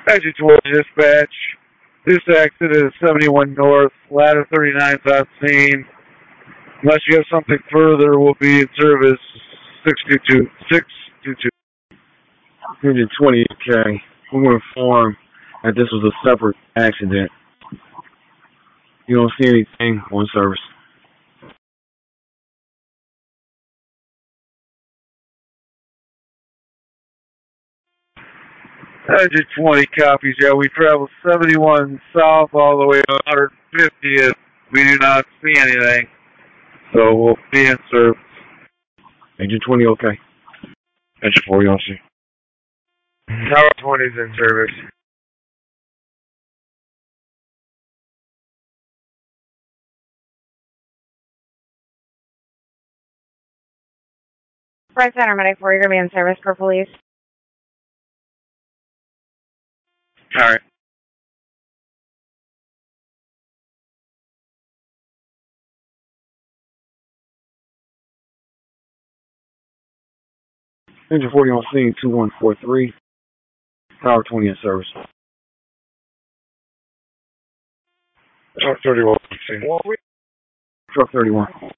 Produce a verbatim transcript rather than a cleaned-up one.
Engine twenty dispatch. This accident is seventy-one North, ladder thirty-nine on scene. Unless you have something further, we'll be in service six two two. six two two. Engine twenty, okay. We were informed that this was a separate accident. You don't see anything on service. Engine twenty copies. Yeah, we traveled seventy-one south all the way to one fiftieth. We do not see anything. So we'll be in service. Engine twenty, okay. Engine forty, I'll see. Tower twenty is in service. Red Center, Medic four, you're going to be in service for police. All right. Engine forty on scene, two one four three. Tower twenty in service. Truck thirty-one. Truck thirty-one.